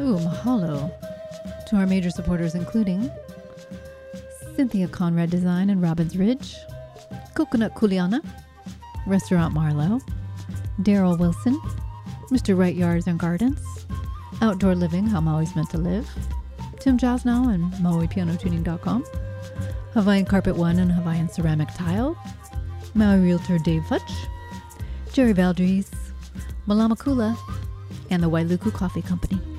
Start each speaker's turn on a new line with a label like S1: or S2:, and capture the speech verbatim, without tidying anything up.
S1: Ooh, mahalo. To our major supporters including Cynthia Conrad Design in Robbins Ridge, Coconut Kuliana, Restaurant Marlowe, Daryl Wilson, Mister Wright Yards and Gardens, Outdoor Living, How Maui's Meant to Live, Tim Jasnow and Maui Piano Tuning dot com, Hawaiian Carpet One and Hawaiian Ceramic Tile, Maui Realtor Dave Futch, Jerry Valdries, Malamakula, and the Wailuku Coffee Company.